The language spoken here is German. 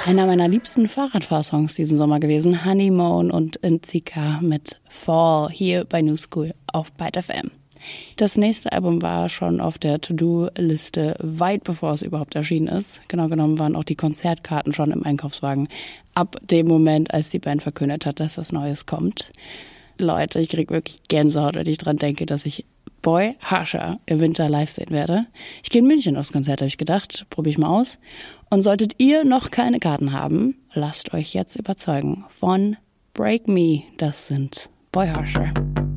Einer meiner liebsten Fahrradfahrsongs diesen Sommer gewesen. Honeymoon und Nzika mit Fall hier bei New School auf Byte FM. Das nächste Album war schon auf der To-Do-Liste weit bevor es überhaupt erschienen ist. Genau genommen waren auch die Konzertkarten schon im Einkaufswagen. Ab dem Moment, als die Band verkündet hat, dass was Neues kommt. Leute, ich krieg wirklich Gänsehaut, wenn ich dran denke, dass ich Boy Harsher im Winter live sehen werde. Ich gehe in München aufs Konzert, habe ich gedacht. Probiere ich mal aus. Und solltet ihr noch keine Karten haben, lasst euch jetzt überzeugen von Break Me. Das sind Boy Harsher.